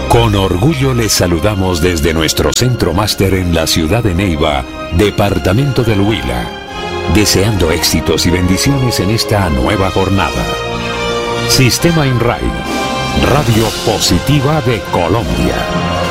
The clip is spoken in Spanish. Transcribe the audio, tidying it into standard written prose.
Con orgullo les saludamos desde nuestro centro máster en la ciudad de Neiva, departamento del Huila, deseando éxitos y bendiciones en esta nueva jornada. Sistema INRAI, Radio Positiva de Colombia.